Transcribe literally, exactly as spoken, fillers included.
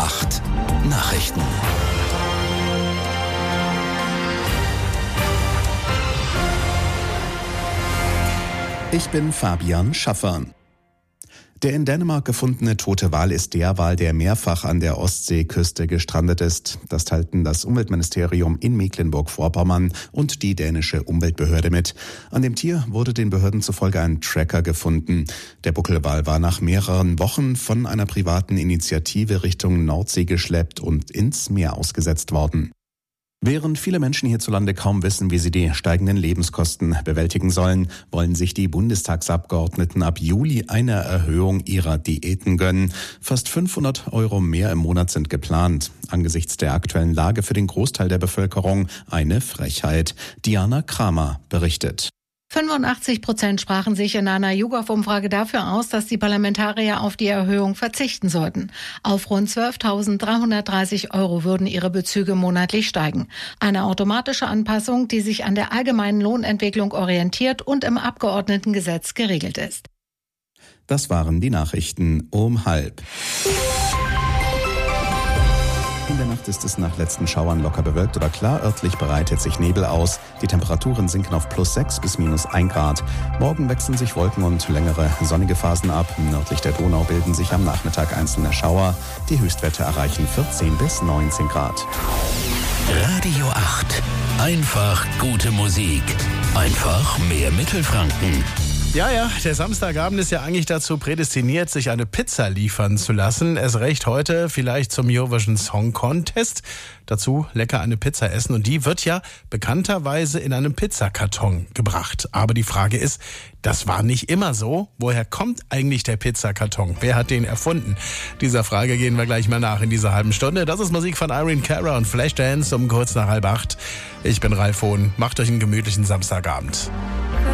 acht Nachrichten. Ich bin Fabian Schaffer. Der in Dänemark gefundene tote Wal ist der Wal, der mehrfach an der Ostseeküste gestrandet ist. Das teilten das Umweltministerium in Mecklenburg-Vorpommern und die dänische Umweltbehörde mit. An dem Tier wurde den Behörden zufolge ein Tracker gefunden. Der Buckelwal war nach mehreren Wochen von einer privaten Initiative Richtung Nordsee geschleppt und ins Meer ausgesetzt worden. Während viele Menschen hierzulande kaum wissen, wie sie die steigenden Lebenskosten bewältigen sollen, wollen sich die Bundestagsabgeordneten ab Juli eine Erhöhung ihrer Diäten gönnen. Fast fünfhundert Euro mehr im Monat sind geplant. Angesichts der aktuellen Lage für den Großteil der Bevölkerung eine Frechheit. Diana Kramer berichtet. fünfundachtzig Prozent sprachen sich in einer YouGov-Umfrage dafür aus, dass die Parlamentarier auf die Erhöhung verzichten sollten. Auf rund zwölftausenddreihundertdreißig Euro würden ihre Bezüge monatlich steigen. Eine automatische Anpassung, die sich an der allgemeinen Lohnentwicklung orientiert und im Abgeordnetengesetz geregelt ist. Das waren die Nachrichten um halb. In der Nacht ist es nach letzten Schauern locker bewölkt oder klar. Örtlich breitet sich Nebel aus. Die Temperaturen sinken auf plus sechs bis minus ein Grad. Morgen wechseln sich Wolken und längere sonnige Phasen ab. Nördlich der Donau bilden sich am Nachmittag einzelne Schauer. Die Höchstwerte erreichen vierzehn bis neunzehn Grad. Radio acht. Einfach gute Musik. Einfach mehr Mittelfranken. Ja, ja, der Samstagabend ist ja eigentlich dazu prädestiniert, sich eine Pizza liefern zu lassen. Erst recht heute vielleicht zum Eurovision Song Contest. Dazu lecker eine Pizza essen und die wird ja bekannterweise in einem Pizzakarton gebracht. Aber die Frage ist, das war nicht immer so. Woher kommt eigentlich der Pizzakarton? Wer hat den erfunden? Dieser Frage gehen wir gleich mal nach in dieser halben Stunde. Das ist Musik von Irene Cara und Flashdance um kurz nach halb acht. Ich bin Ralf Hohn. Macht euch einen gemütlichen Samstagabend.